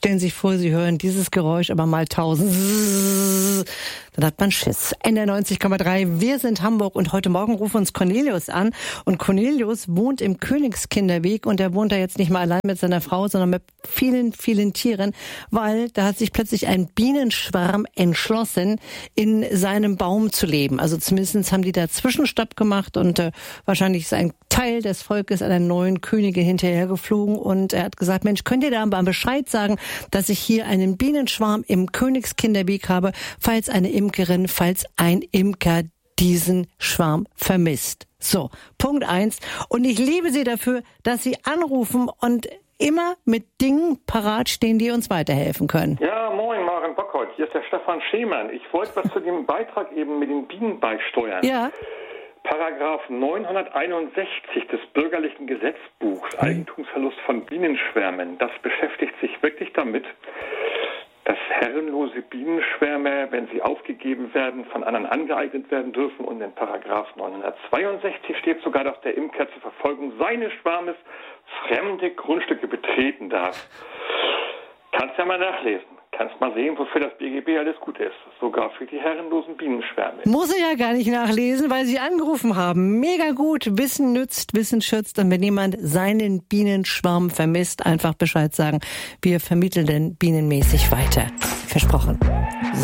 Stellen Sie sich vor, Sie hören dieses Geräusch aber mal 1000. Dann hat man Schiss. NDR 90,3, wir sind Hamburg und heute Morgen ruft uns Cornelius an. Und Cornelius wohnt im Königskinderweg und er wohnt da jetzt nicht mal allein mit seiner Frau, sondern mit vielen, vielen Tieren, weil da hat sich plötzlich ein Bienenschwarm entschlossen, in seinem Baum zu leben. Also zumindest haben die da Zwischenstopp gemacht und wahrscheinlich ist ein Teil des Volkes einer neuen Königin hinterhergeflogen und er hat gesagt, Mensch, könnt ihr da mal Bescheid sagen, dass ich hier einen Bienenschwarm im Königskinderweg habe, falls ein Imker diesen Schwarm vermisst. So, Punkt 1. Und ich liebe Sie dafür, dass Sie anrufen und immer mit Dingen parat stehen, die uns weiterhelfen können. Ja, moin, Maren Bockholz. Hier ist der Stefan Schemann. Ich wollte was zu dem Beitrag eben mit den Bienen beisteuern. Ja. Paragraph 961 des bürgerlichen Gesetzbuchs, Eigentumsverlust von Bienenschwärmen, das beschäftigt sich wirklich damit, dass herrenlose Bienenschwärme, wenn sie aufgegeben werden, von anderen angeeignet werden dürfen. Und in Paragraph 962 steht sogar, dass der Imker zur Verfolgung seines Schwarmes fremde Grundstücke betreten darf. Kannst ja mal nachlesen. Kannst mal sehen, wofür das BGB alles gut ist. Sogar für die herrenlosen Bienenschwärme. Muss er ja gar nicht nachlesen, weil Sie angerufen haben. Mega gut. Wissen nützt, Wissen schützt. Und wenn jemand seinen Bienenschwarm vermisst, einfach Bescheid sagen. Wir vermitteln den bienenmäßig weiter. Versprochen.